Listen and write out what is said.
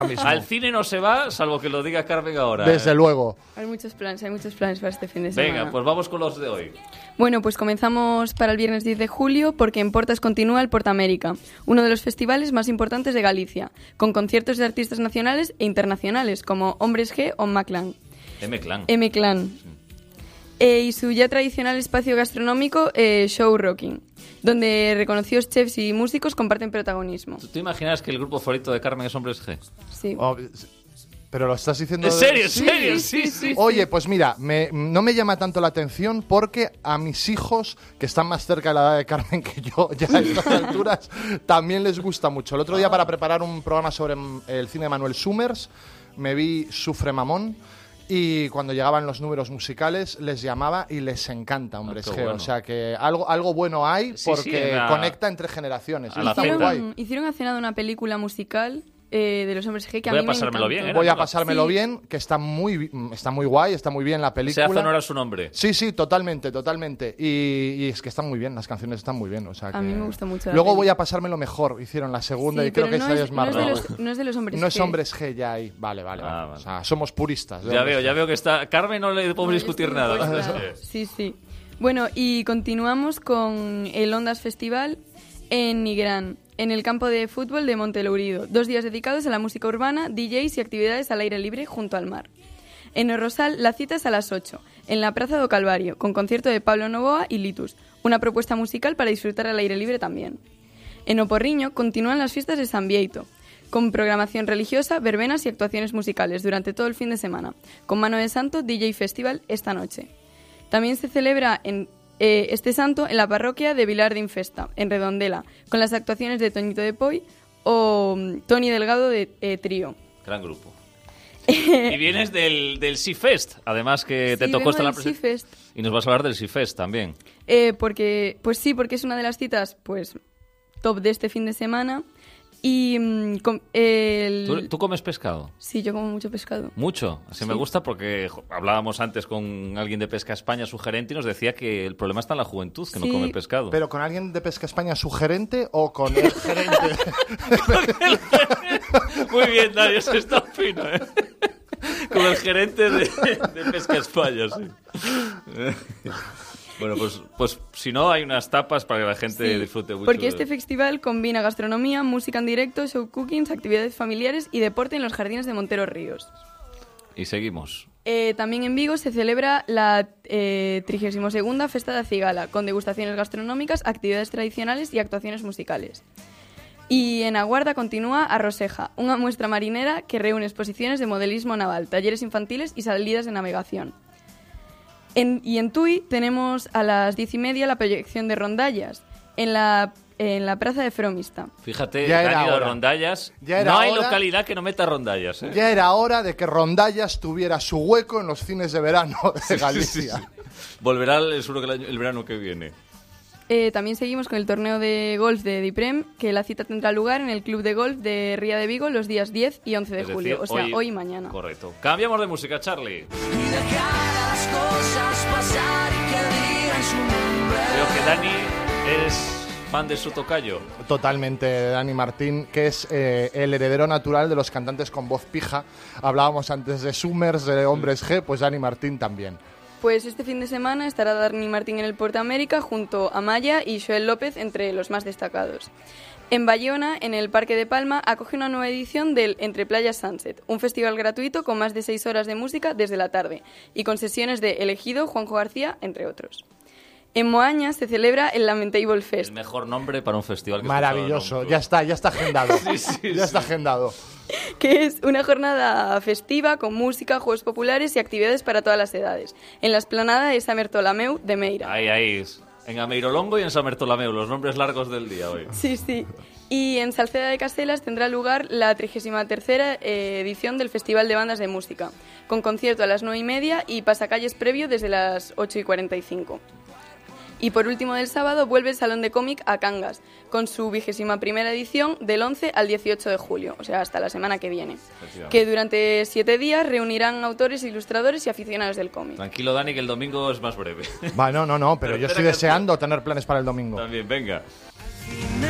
Al cine no se va, salvo que lo diga Carmen ahora. Desde luego. Hay muchos planes para este fin de semana. Venga, pues vamos con los de hoy. Bueno, pues comenzamos para el viernes 10 de julio porque en Portas continúa el Portamérica, uno de los festivales más importantes de Galicia, con conciertos de artistas nacionales e internacionales como Hombres G o M-Clan. M-Clan. Y su ya tradicional espacio gastronómico, Show Rocking, donde reconocidos chefs y músicos comparten protagonismo. ¿Tú te imaginas que el grupo favorito de Carmen es Hombres G? Sí. Pero lo estás diciendo... ¿En serio? ¿En serio? Sí. Oye, pues mira, no me llama tanto la atención porque a mis hijos, que están más cerca de la edad de Carmen que yo, ya a estas alturas, también les gusta mucho. El otro día, para preparar un programa sobre el cine de Manuel Summers, me vi Sufre Mamón. Y cuando llegaban los números musicales les llamaba y les encanta Hombres G. Bueno. O sea que algo bueno hay porque conecta entre generaciones. Hicieron hace nada una película musical de los Hombres G que a mí me encantó. Voy a pasármelo bien, que está muy guay, está muy bien la película. Se hace honor a su nombre. Sí, totalmente. Y es que están muy bien, las canciones están muy bien. O sea que... A mí me gusta mucho. Luego voy a pasármelo mejor. Hicieron la segunda y creo que esta es más raro. No es de los Hombres G. No es Hombres G ya ahí. Vale. O sea, somos puristas. Ya veo que está... Carmen no le podemos discutir nada. Sí. Bueno, y continuamos con el Ondas Festival en Nigrán, en el campo de fútbol de Montelourido. 2 días dedicados a la música urbana, DJs y actividades al aire libre junto al mar. En El Rosal, la cita es a las 8, en la Praza do Calvario, con concierto de Pablo Novoa y Litus, una propuesta musical para disfrutar al aire libre también. En O Porriño continúan las fiestas de San Bieito, con programación religiosa, verbenas y actuaciones musicales durante todo el fin de semana, con Mano de Santo DJ Festival esta noche. También se celebra este santo en la parroquia de Vilar de Infesta, en Redondela, con las actuaciones de Toñito de Poi o Toni Delgado de Trío. Gran grupo. Y vienes del Seafest, además que te tocó estar en la presentación. Y nos vas a hablar del Seafest también. Porque es una de las citas top de este fin de semana. Y ¿Tú comes pescado? Sí, yo como mucho pescado. ¿Mucho? Así me gusta porque hablábamos antes con alguien de Pesca España, su gerente, y nos decía que el problema está en la juventud, que no come pescado. ¿Pero con alguien de Pesca España, su gerente, o con el gerente? Muy bien, Dani, eso está fino, ¿eh? Con el gerente de Pesca España, sí. Bueno, pues si no, hay unas tapas para que la gente disfrute mucho. Porque este festival combina gastronomía, música en directo, show cookings, actividades familiares y deporte en los jardines de Montero Ríos. Y seguimos. También en Vigo se celebra la 32ª Festa da Cigala, con degustaciones gastronómicas, actividades tradicionales y actuaciones musicales. Y en Aguarda continúa A Roseja, una muestra marinera que reúne exposiciones de modelismo naval, talleres infantiles y salidas de navegación. Y en Tui tenemos a las 10:30 la proyección de rondallas en la plaza de Fromista. Fíjate, Dani, de rondallas. No hay localidad que no meta rondallas. Ya era hora de que Rondallas tuviera su hueco en los cines de verano de Galicia. Sí. Volverá seguro que el verano que viene. También seguimos con el torneo de golf de Diprem, que la cita tendrá lugar en el Club de Golf de Ría de Vigo los días 10 y 11 de julio, o sea, hoy y mañana. Correcto. Cambiamos de música, Charlie. Creo que Dani es fan de su tocayo. Totalmente, Dani Martín, que es el heredero natural de los cantantes con voz pija. Hablábamos antes de Summers, de Hombres G, pues Dani Martín también. Pues este fin de semana estará Dani Martín en el Portamérica junto a Maya y Joel López entre los más destacados. En Bayona, en el Parque de Palma, acoge una nueva edición del Entre Playas Sunset, un festival gratuito con más de 6 horas de música desde la tarde y con sesiones de Elegido, Juanjo García, entre otros. En Moaña se celebra el Lamentable Fest. El mejor nombre para un festival. Maravilloso, ya está agendado. Está agendado. Que es una jornada festiva con música, juegos populares y actividades para todas las edades, en la explanada de San Bertolameu de Meira. Ahí. En Ameirolongo y en San Bertolameu, los nombres largos del día hoy. Sí. Y en Salceda de Caselas tendrá lugar la 33ª edición del Festival de Bandas de Música, con concierto a las 9:30 y pasacalles previo desde las 8:45. Y por último, del sábado vuelve el Salón de Cómic a Cangas, con su 21ª edición del 11 al 18 de julio, o sea, hasta la semana que viene, que durante 7 días reunirán autores, ilustradores y aficionados del cómic. Tranquilo, Dani, que el domingo es más breve. No, pero yo estoy deseando tener planes para el domingo. También, venga.